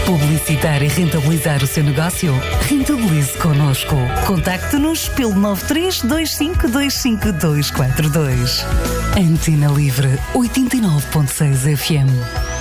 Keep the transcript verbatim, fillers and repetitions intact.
Publicitar e rentabilizar o seu negócio? Rentabilize connosco. Contacte-nos pelo nove três dois cinco dois cinco dois quatro dois. Antena Livre oitenta e nove ponto seis F M.